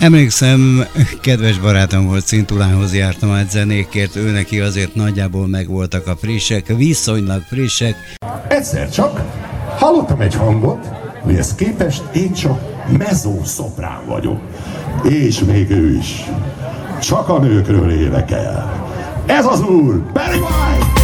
Emlékszem, kedves barátom volt, Cintulához jártam át zenékért, ő neki azért nagyjából megvoltak a frissek, viszonylag frissek. Egyszer csak hallottam egy hangot, hogy ez képest én csak mezzoszoprán vagyok. És még ő is. Csak a nőkről énekel. Ez az úr, Barry White!